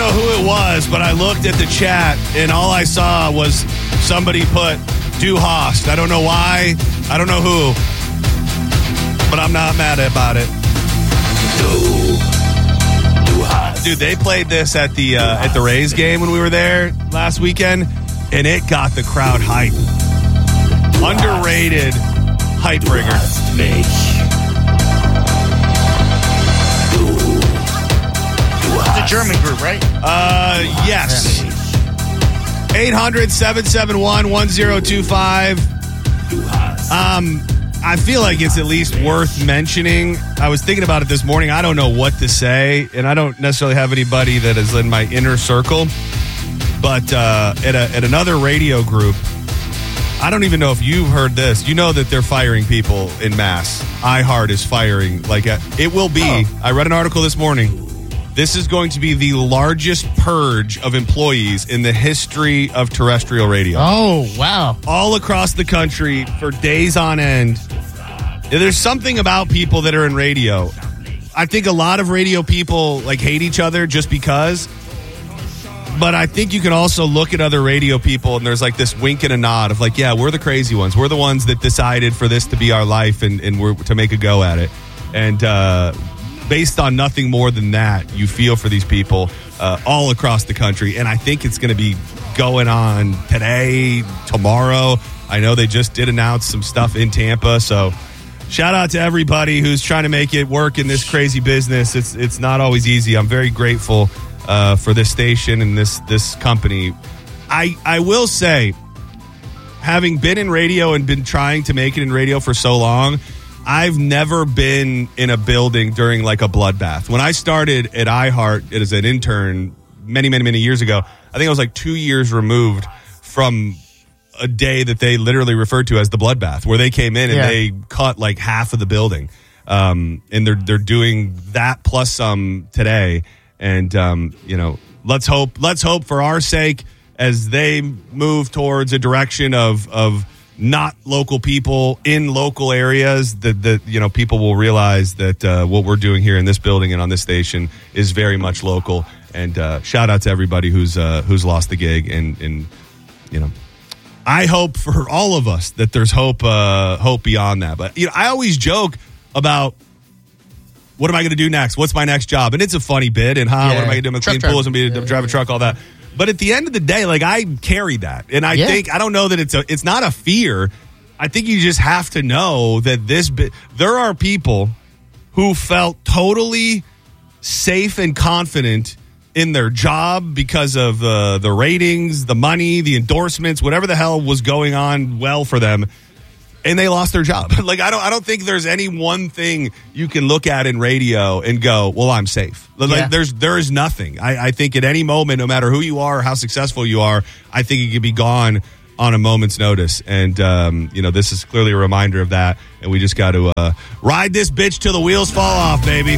know who it was, but I looked at the chat, and all I saw was somebody put Du Hast. I don't know why. I don't know who. But I'm not mad about it. Du Hast. Dude, they played this at the Rays game when we were there last weekend, and it got the crowd hype. Underrated hype bringer. It's a German group, right? Yes. 800-771-1025. I feel like it's at least worth mentioning. I was thinking about it this morning. I don't know what to say, and I don't necessarily have anybody that is in my inner circle. But at another radio group, I don't even know if you've heard this. You know that they're firing people in mass. iHeart is firing. It will be. Oh. I read an article this morning. This is going to be the largest purge of employees in the history of terrestrial radio. Oh, wow. All across the country for days on end. There's something about people that are in radio. I think a lot of radio people hate each other just because. But I think you can also look at other radio people and there's this wink and a nod of yeah, we're the crazy ones. We're the ones that decided for this to be our life and we're to make a go at it. And based on nothing more than that, you feel for these people all across the country. And I think it's going to be going on today, tomorrow. I know they just did announce some stuff in Tampa. So shout out to everybody who's trying to make it work in this crazy business. It's not always easy. I'm very grateful for this station and this company. I will say, having been in radio and been trying to make it in radio for so long, I've never been in a building during a bloodbath. When I started at iHeart as an intern many, many, many years ago, I think I was 2 years removed from a day that they literally referred to as the bloodbath, where they came in and they cut half of the building. And they're doing that plus some today. And, let's hope for our sake as they move towards a direction of not local people in local areas that people will realize that what we're doing here in this building and on this station is very much local. And shout out to everybody who's lost the gig. And I hope for all of us that there's hope beyond that. But I always joke about, what am I going to do next? What's my next job? And it's a funny bit. And what am I going to do? I'm going to clean pools and drive a truck, all that. But at the end of the day, I carry that. And I think, I don't know that it's not a fear. I think you just have to know that there are people who felt totally safe and confident in their job because of the ratings, the money, the endorsements, whatever the hell was going on well for them. And they lost their job. I don't think there's any one thing you can look at in radio and go, well, I'm safe. There is nothing. I think at any moment, no matter who you are or how successful you are, I think it could be gone on a moment's notice. And, this is clearly a reminder of that. And we just got to ride this bitch till the wheels fall off, baby.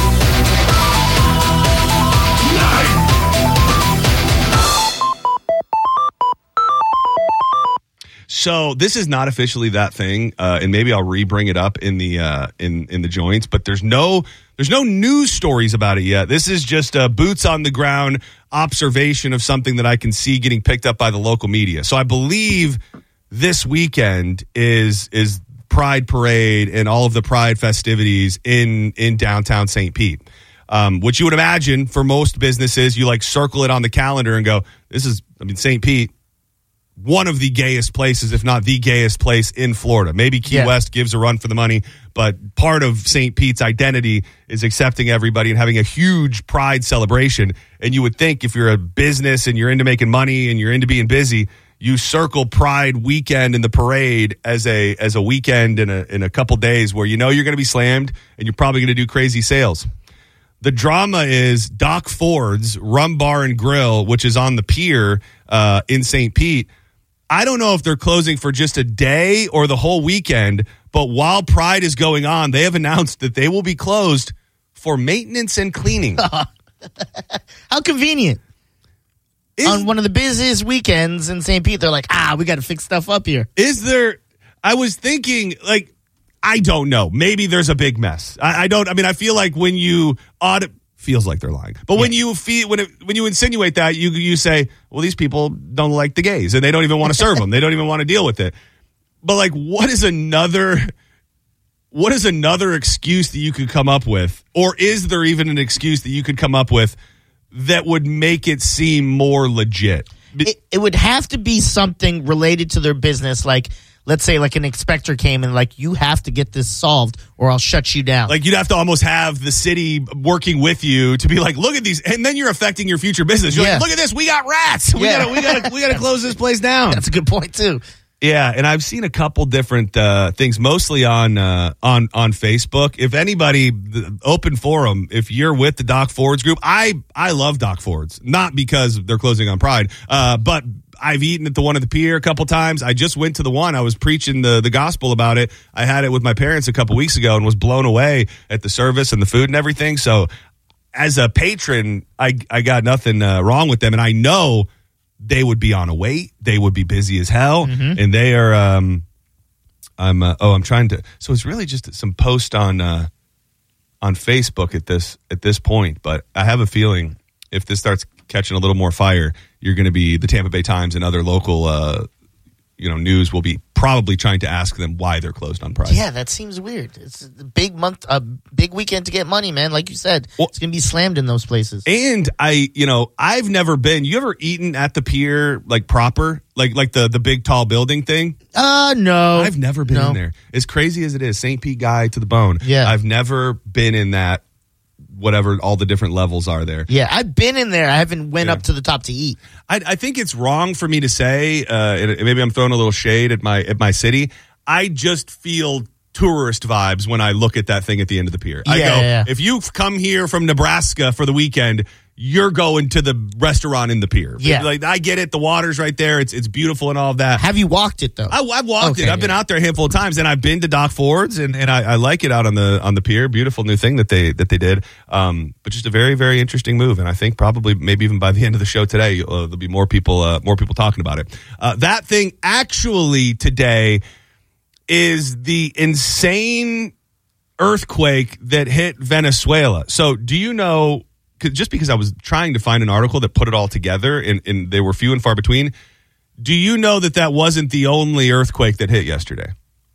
So this is not officially that thing, and maybe I'll re-bring it up in the in the joints. But there's no news stories about it yet. This is just a boots on the ground observation of something that I can see getting picked up by the local media. So I believe this weekend is Pride Parade and all of the Pride festivities in downtown St. Pete, which you would imagine for most businesses, you circle it on the calendar and go, St. Pete. One of the gayest places, if not the gayest place in Florida. Maybe Key West gives a run for the money, but part of St. Pete's identity is accepting everybody and having a huge pride celebration. And you would think if you're a business and you're into making money and you're into being busy, you circle Pride weekend and the parade as a weekend in a couple days where you're going to be slammed and you're probably going to do crazy sales. The drama is Doc Ford's Rum Bar and Grill, which is on the pier in St. Pete. I don't know if they're closing for just a day or the whole weekend, but while Pride is going on, they have announced that they will be closed for maintenance and cleaning. How convenient. On one of the busiest weekends in St. Pete, they're like, we got to fix stuff up here. I was thinking, I don't know. Maybe there's a big mess. I feel like when you feels like they're lying. But when you insinuate that, you say, well, these people don't like the gays and they don't even want to serve them. They don't even want to deal with it. But like, what is another excuse that you could come up with? Or is there even an excuse that you could come up with that would make it seem more legit? It would have to be something related to their business, like, let's say like an inspector came and like, you have to get this solved or I'll shut you down. Like, you'd have to almost have the city working with you to be like, look at these, and then you're affecting your future business. You're like, look at this, we got rats. We gotta close this place down. That's a good point too. Yeah, and I've seen a couple different things, mostly on Facebook. If anybody, the open forum, if you're with the Doc Fords group, I love Doc Fords, not because they're closing on Pride, but I've eaten at the one at the pier a couple times. I just went to the one. I was preaching the gospel about it. I had it with my parents a couple weeks ago and was blown away at the service and the food and everything. So as a patron, I got nothing wrong with them, and I know they would be on a wait. They would be busy as hell, and they are. I'm trying to. So it's really just some post on Facebook at this point. But I have a feeling if this starts catching a little more fire, you're going to be the Tampa Bay Times and other local, news will be probably trying to ask them why they're closed on Pride. Yeah, that seems weird. It's a big month, a big weekend to get money, man. Like you said, it's going to be slammed in those places. And I've never been. You ever eaten at the pier, like proper, like the big tall building thing? No, I've never been in there. As crazy as it is, St. Pete guy to the bone. Yeah, I've never been in that. Whatever all the different levels are there. Yeah, I've been in there. I haven't went up to the top to eat. I think it's wrong for me to say, maybe I'm throwing a little shade at my city. I just feel tourist vibes when I look at that thing at the end of the pier. If you've come here from Nebraska for the weekend, you're going to the restaurant in the pier. Yeah. Like, I get it. The water's right there. It's beautiful and all of that. Have you walked it, though? I've walked it. I've been out there a handful of times, and I've been to Doc Ford's, and I like it out on the pier. Beautiful new thing that they did. But just a very, very interesting move, and I think probably maybe even by the end of the show today, there'll be more people talking about it. That thing actually today is the insane earthquake that hit Venezuela. So do you know... Just because I was trying to find an article that put it all together, and they were few and far between, do you know that wasn't the only earthquake that hit yesterday?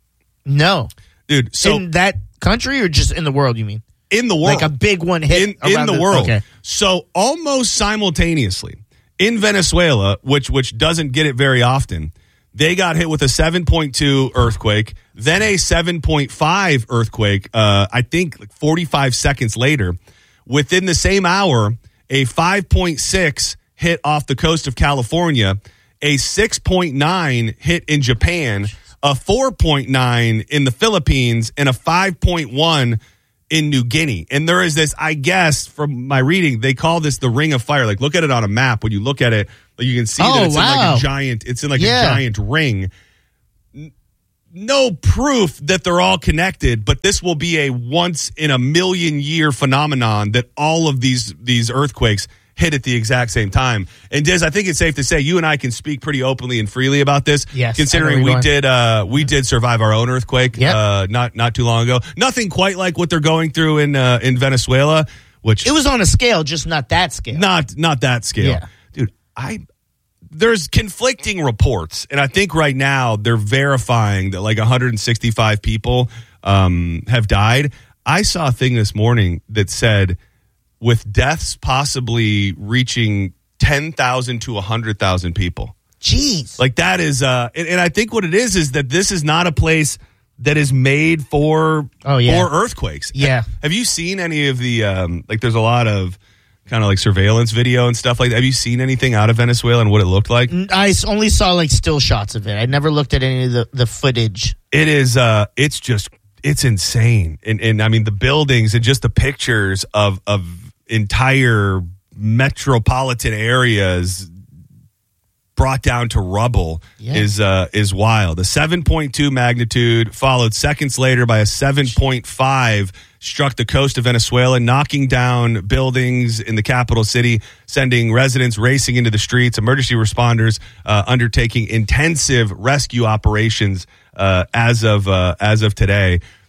No. Dude, so... In that country or just in the world, you mean? In the world. Like a big one hit in the world. Okay. So almost simultaneously, in Venezuela, which doesn't get it very often, they got hit with a 7.2 earthquake, then a 7.5 earthquake, I think like 45 seconds later. Within the same hour, a 5.6 hit off the coast of California, a 6.9 hit in Japan, a 4.9 in the Philippines, and a 5.1 in New Guinea. And there is this, I guess, from my reading, they call this the Ring of Fire. Like, look at it on a map. When you look at it, you can see that it's in like a giant ring. No proof that they're all connected, but this will be a once in a million year phenomenon that all of these earthquakes hit at the exact same time. And Diz, I think it's safe to say you and I can speak pretty openly and freely about this. Yes, considering we did survive our own earthquake not too long ago. Nothing quite like what they're going through in Venezuela, which it was on a scale, just not that scale. Not that scale. Yeah. Dude, there's conflicting reports, and I think right now they're verifying that like 165 people have died. I saw a thing this morning that said with deaths possibly reaching 10,000 to 100,000 people. Jeez. Like that is, and I think what it is that this is not a place that is made for earthquakes. Yeah. Have you seen any of the, there's a lot of kind of like surveillance video and stuff like that. Have you seen anything out of Venezuela and what it looked like? I only saw like still shots of it. I never looked at any of the footage. It is, it's insane. And I mean, the buildings and just the pictures of entire metropolitan areas brought down to rubble is wild. A 7.2 magnitude followed seconds later by a 7.5 struck the coast of Venezuela, knocking down buildings in the capital city, sending residents racing into the streets. Emergency responders undertaking intensive rescue operations as of today.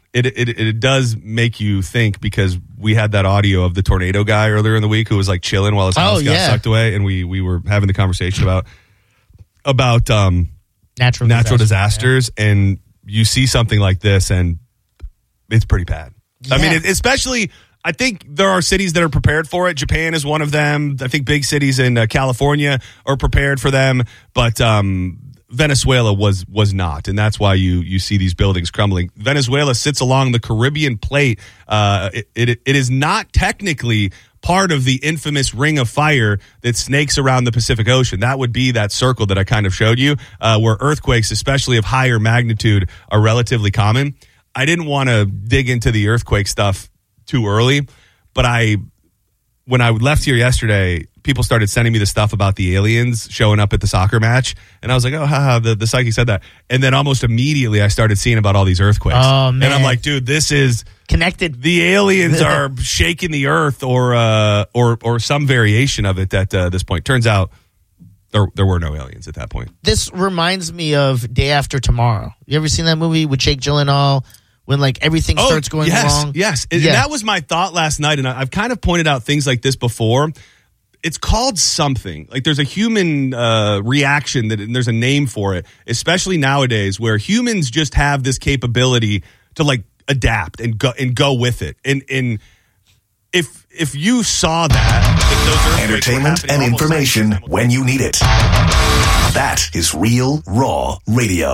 it does make you think, because we had that audio of the tornado guy earlier in the week who was like chilling while his house got sucked away, and we were having the conversation about natural disasters, and you see something like this, and it's pretty bad. Yeah. I mean, especially, I think there are cities that are prepared for it. Japan is one of them. I think big cities in California are prepared for them, but Venezuela was not, and that's why you see these buildings crumbling. Venezuela sits along the Caribbean plate. It is not technically part of the infamous ring of fire that snakes around the Pacific Ocean. That would be that circle that I kind of showed you, where earthquakes, especially of higher magnitude, are relatively common. I didn't want to dig into the earthquake stuff too early, but when I left here yesterday, people started sending me the stuff about the aliens showing up at the soccer match, and I was like, oh, haha, the psyche said that. And then almost immediately I started seeing about all these earthquakes. Oh, man. And I'm like, dude, this is connected. The aliens are shaking the earth, or some variation of it at this point. Turns out there were no aliens at that point. This reminds me of Day After Tomorrow. You ever seen that movie with Jake Gyllenhaal? When like everything starts going wrong? Yes. And that was my thought last night, and I've kind of pointed out things like this before. It's called something. Like there's a human reaction, and there's a name for it, especially nowadays where humans just have this capability to like adapt and go with it. And if you saw that, those entertainment and information when you need it. That is Real Raw Radio.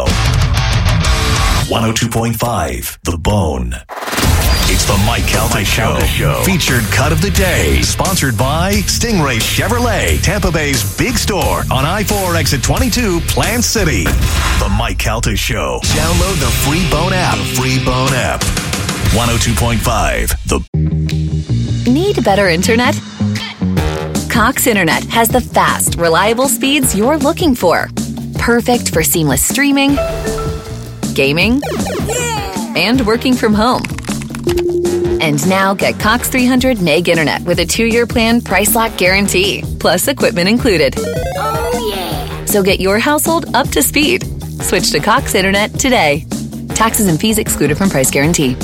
102.5 The Bone. It's the Mike Calta Show. Featured cut of the day. Sponsored by Stingray Chevrolet, Tampa Bay's big store on I-4 exit 22, Plant City. The Mike Calta Show. Download the free Bone app. 102.5 The. Need better internet? Cox Internet has the fast, reliable speeds you're looking for. Perfect for seamless streaming, gaming, and working from home. And now get Cox 300 meg internet with a 2-year plan, price lock guarantee, plus equipment included. Oh yeah! So get your household up to speed. Switch to Cox Internet today. Taxes and fees excluded from price guarantee.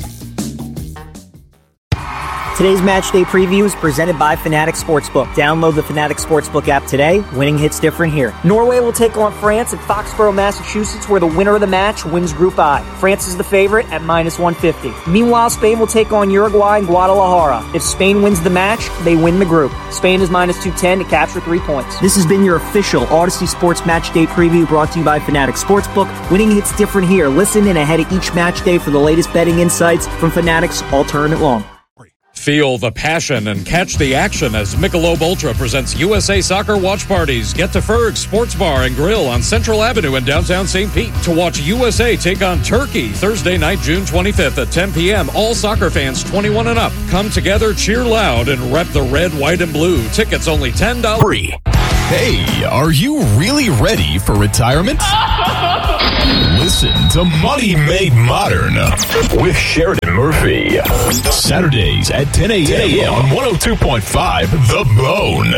Today's match day preview is presented by Fanatics Sportsbook. Download the Fanatics Sportsbook app today. Winning hits different here. Norway will take on France at Foxborough, Massachusetts, where the winner of the match wins Group I. France is the favorite at -150. Meanwhile, Spain will take on Uruguay in Guadalajara. If Spain wins the match, they win the group. Spain is -210 to capture 3 points. This has been your official Odyssey Sports Match Day preview brought to you by Fanatics Sportsbook. Winning hits different here. Listen in ahead of each match day for the latest betting insights from Fanatics all tournament long. Feel the passion and catch the action as Michelob Ultra presents USA Soccer Watch Parties. Get to Ferg's Sports Bar and Grill on Central Avenue in downtown St. Pete to watch USA take on Turkey Thursday night, June 25th at 10 p.m. All soccer fans 21 and up. Come together, cheer loud, and rep the red, white, and blue. Tickets only $10. Free. Hey, are you really ready for retirement? Listen to Money Made Modern with Sheridan Murphy. Saturdays at 10 a.m. on 102.5 The Bone.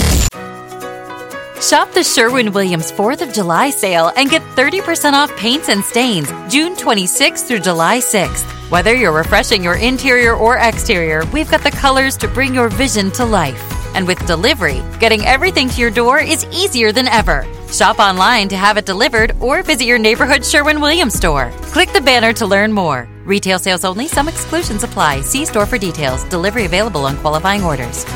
Shop the Sherwin-Williams 4th of July sale and get 30% off paints and stains June 26th through July 6th. Whether you're refreshing your interior or exterior, we've got the colors to bring your vision to life. And with delivery, getting everything to your door is easier than ever. Shop online to have it delivered or visit your neighborhood Sherwin-Williams store. Click the banner to learn more. Retail sales only. Some exclusions apply. See store for details. Delivery available on qualifying orders.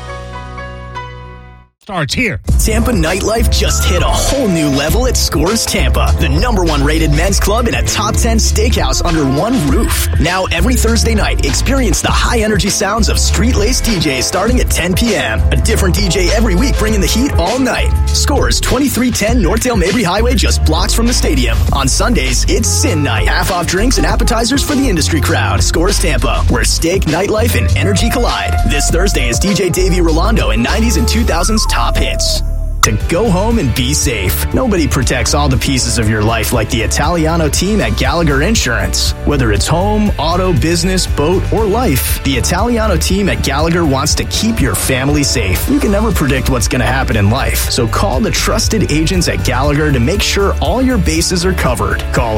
Starts here. Tampa nightlife just hit a whole new level at Scores Tampa, the #1 rated men's club in a top 10 steakhouse under one roof. Now every Thursday night, experience the high energy sounds of street-laced DJs starting at 10 p.m. A different DJ every week bringing the heat all night. Scores 2310 Northdale Mabry Highway, just blocks from the stadium. On Sundays, it's Sin Night. Half off drinks and appetizers for the industry crowd. Scores Tampa, where steak, nightlife, and energy collide. This Thursday is DJ Davey Rolando in 90s and 2000s top hits. to go home and be safe. Nobody protects all the pieces of your life like the Italiano team at Gallagher Insurance. Whether it's home, auto, business, boat, or life, the Italiano team at Gallagher wants to keep your family safe. You can never predict what's going to happen in life, so call the trusted agents at Gallagher to make sure all your bases are covered. Call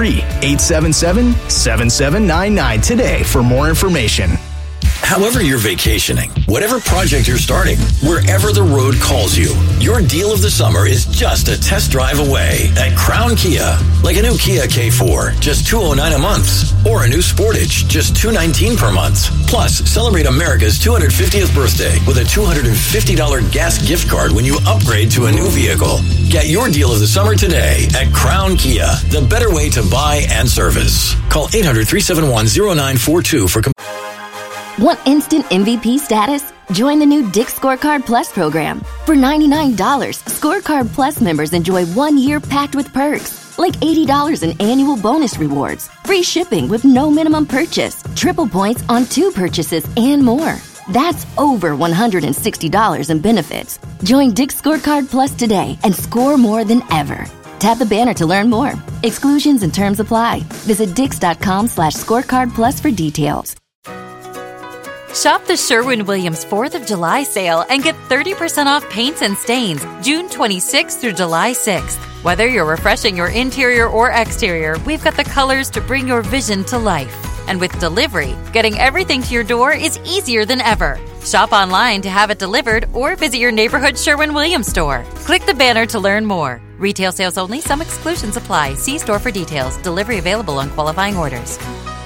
813-877-7799 today for more information. However you're vacationing, whatever project you're starting, wherever the road calls you, your deal of the summer is just a test drive away at Crown Kia. Like a new Kia K4, just $209 a month. Or a new Sportage, just $219 per month. Plus, celebrate America's 250th birthday with a $250 gas gift card when you upgrade to a new vehicle. Get your deal of the summer today at Crown Kia, the better way to buy and service. Call 800-371-0942 for Want instant MVP status? Join the new Dick's Scorecard Plus program. For $99, Scorecard Plus members enjoy 1 year packed with perks, like $80 in annual bonus rewards, free shipping with no minimum purchase, triple points on 2 purchases, and more. That's over $160 in benefits. Join Dick's Scorecard Plus today and score more than ever. Tap the banner to learn more. Exclusions and terms apply. Visit dix.com/scorecard plus for details. Shop the Sherwin-Williams 4th of July sale and get 30% off paints and stains June 26th through July 6th. Whether you're refreshing your interior or exterior, we've got the colors to bring your vision to life. And with delivery, getting everything to your door is easier than ever. Shop online to have it delivered or visit your neighborhood Sherwin-Williams store. Click the banner to learn more. Retail sales only. Some exclusions apply. See store for details. Delivery available on qualifying orders.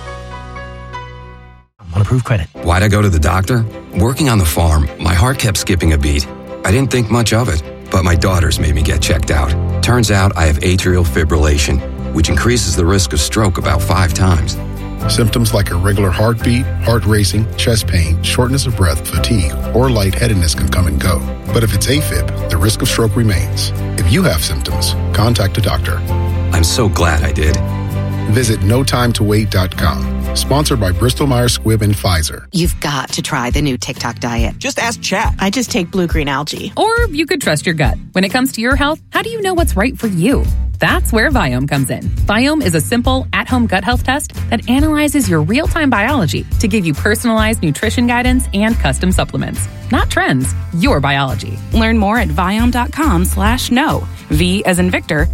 Unapproved credit. Why'd I go to the doctor? Working on the farm, my heart kept skipping a beat. I didn't think much of it, but my daughters made me get checked out. Turns out I have atrial fibrillation, which increases the risk of stroke about 5 times. Symptoms like irregular heartbeat, heart racing, chest pain, shortness of breath, fatigue, or lightheadedness can come and go. But if it's AFib, the risk of stroke remains. If you have symptoms, contact a doctor. I'm so glad I did. Visit NoTimeToWait.com. Sponsored by Bristol-Myers Squibb and Pfizer. You've got to try the new TikTok diet. Just ask Chat. I just take blue-green algae. Or you could trust your gut. When it comes to your health, how do you know what's right for you? That's where Viome comes in. Viome is a simple, at-home gut health test that analyzes your real-time biology to give you personalized nutrition guidance and custom supplements. Not trends, your biology. Learn more at Viome.com/know. V as in Victor,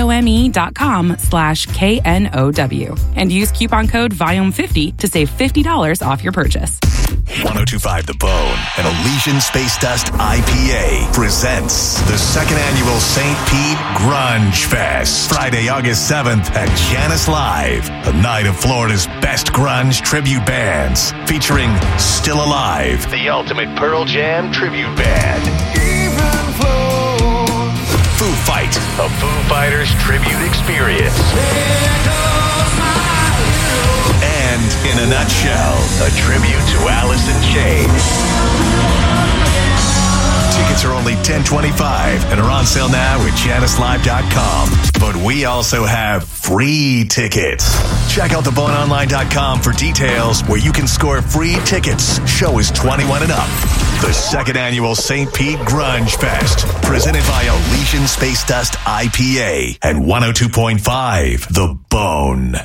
IOME.com/KNOW. And use coupon code VIOME50 to save $50 off your purchase. 102.5 The Bone and Elysian Space Dust IPA presents the 2nd annual St. Pete Grunge Fest. Friday, August 7th at Janice Live. A night of Florida's best grunge tribute bands featuring Still Alive, the ultimate Pearl Jam tribute band. Foo Fight, a Foo Fighters tribute experience. And in a nutshell, a tribute to Alice in Chains. Tickets are only $10.25 and are on sale now at JaniceLive.com. But we also have free tickets. Check out theboneonline.com for details where you can score free tickets. Show is 21 and up. The 2nd annual St. Pete Grunge Fest, presented by Elysian Space Dust IPA and 102.5 The Bone.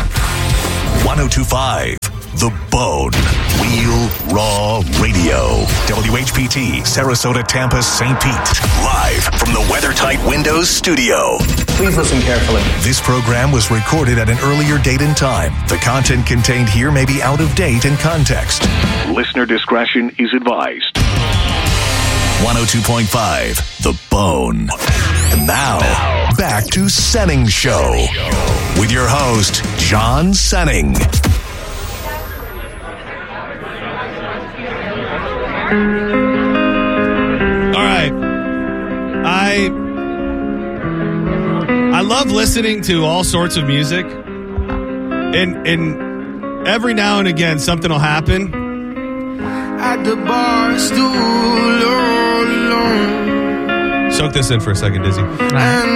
102.5 The Bone. Real Raw Radio. WHPT, Sarasota, Tampa, St. Pete. Live from the WeatherTight Windows studio. Please listen carefully. This program was recorded at an earlier date and time. The content contained here may be out of date and context. Listener discretion is advised. 102.5 The Bone. And now, back to Senning Show with your host, John Senning. All right. I love listening to all sorts of music. And every now and again something will happen. At the bar stool alone. Soak this in for a second, Dizzy.